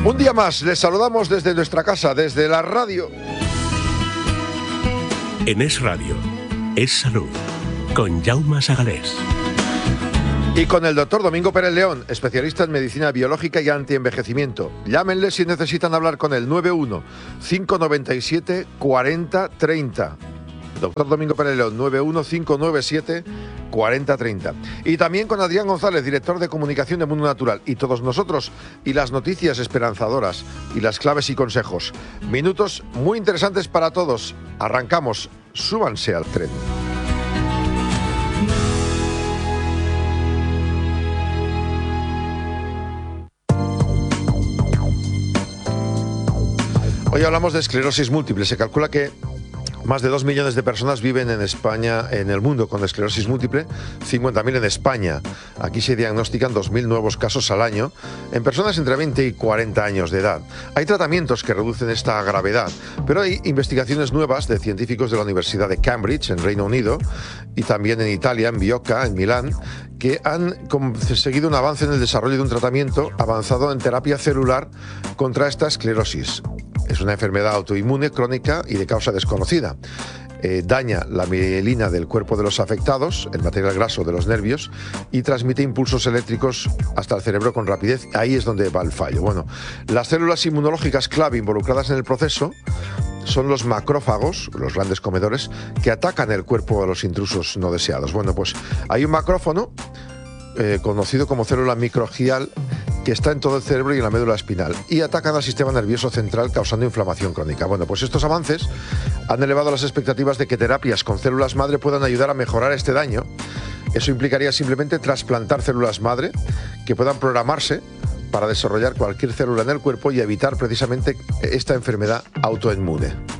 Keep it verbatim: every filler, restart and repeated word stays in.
Un día más, les saludamos desde nuestra casa, desde la radio. En Es Radio, Es Salud, con Jaume Sagalés. Y con el doctor Domingo Pérez León, especialista en medicina biológica y antienvejecimiento. Llámenle si necesitan hablar con él, nueve uno, cinco nueve siete, cuarenta treinta. Doctor Domingo Pérez León, nueve uno, cinco nueve siete, cuarenta treinta. Y también con Adrián González, director de comunicación de Mundo Natural. Y todos nosotros, y las noticias esperanzadoras, y las claves y consejos. Minutos muy interesantes para todos. Arrancamos, súbanse al tren. Hoy hablamos de esclerosis múltiple. Se calcula que más de dos millones de personas viven en España, en el mundo, con esclerosis múltiple, cincuenta mil en España. Aquí se diagnostican dos mil nuevos casos al año en personas entre veinte y cuarenta años de edad. Hay tratamientos que reducen esta gravedad, pero hay investigaciones nuevas de científicos de la Universidad de Cambridge, en Reino Unido, y también en Italia, en Bioca, en Milán, que han conseguido un avance en el desarrollo de un tratamiento avanzado en terapia celular contra esta esclerosis. Es una enfermedad autoinmune, crónica y de causa desconocida. Eh, daña la mielina del cuerpo de los afectados, el material graso de los nervios, y transmite impulsos eléctricos hasta el cerebro con rapidez. Ahí es donde va el fallo. Bueno, las células inmunológicas clave involucradas en el proceso son los macrófagos, los grandes comedores, que atacan el cuerpo de los intrusos no deseados. Bueno, pues hay un macrófago, eh, conocido como célula microglial, que está en todo el cerebro y en la médula espinal, y atacan al sistema nervioso central causando inflamación crónica. Bueno, pues estos avances han elevado las expectativas de que terapias con células madre puedan ayudar a mejorar este daño. Eso implicaría simplemente trasplantar células madre que puedan programarse para desarrollar cualquier célula en el cuerpo y evitar precisamente esta enfermedad autoinmune.